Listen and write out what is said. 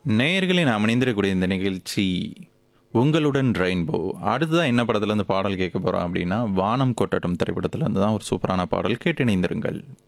நேயர்களே நாம் இணைந்திருக்கக்கூடிய இந்த நிகழ்ச்சி உங்களுடன் ரெயின்போ. அடுத்ததான் என்ன படத்துல இருந்து பாடல் கேட்க போறோம் அப்படின்னா, வானம் கொட்டட்டும் திரைப்படத்துல இருந்து தான் ஒரு சூப்பரான பாடல் கேட்டு இணைந்திருங்கள்.